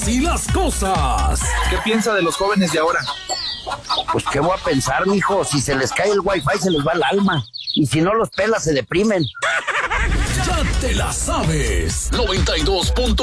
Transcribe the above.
Y las cosas. ¿Qué piensa de los jóvenes de ahora? Pues, ¿qué voy a pensar, mijo? Si se les cae el wifi, se les va el alma. Y si no los pelas, se deprimen. Ya te la sabes. 92.